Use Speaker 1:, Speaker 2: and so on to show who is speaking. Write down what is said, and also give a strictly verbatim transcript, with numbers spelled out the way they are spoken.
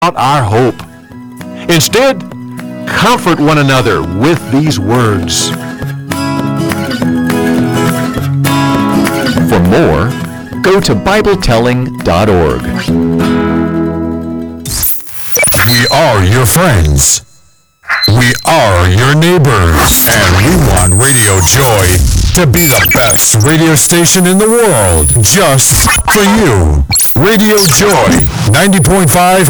Speaker 1: our hope. Instead, comfort one another with these words.
Speaker 2: For more, go to Bible telling dot org.
Speaker 3: We are your friends. We are your neighbors. And we want Radio Joy to be the best radio station in the world, just for you. Radio Joy, ninety point five